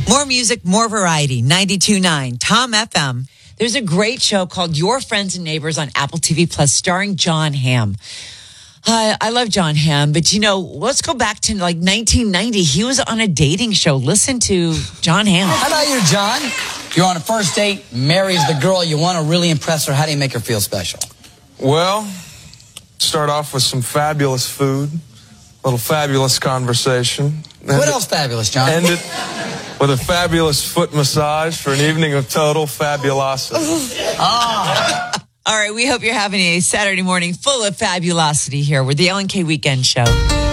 More music, more variety. 92.9 Tom FM. There's a great show called Your Friends and Neighbors on Apple TV Plus starring Jon Hamm. I love Jon Hamm, but let's go back to like 1990. He was on a dating show. Listen to Jon Hamm. How about you, John? You're on a first date, marries the girl you want to really impress her. How do you make her feel special? Well, start off with some fabulous food, a little fabulous conversation. What else fabulous, John? End it with a fabulous foot massage for an evening of total fabulosity. All right, we hope you're having a Saturday morning full of fabulosity here with the Ellen K Weekend Show.